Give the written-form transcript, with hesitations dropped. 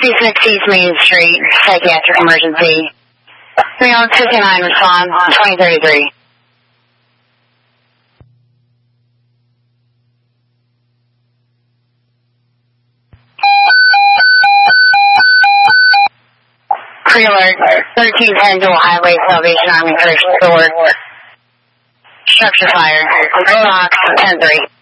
66 East Main Street, psychiatric emergency. 3159, respond, 2033. Pre-alert, 1310 Dual Highway, Salvation Army, Corrections Sword. Structure fire. Roadblocks, 10-3.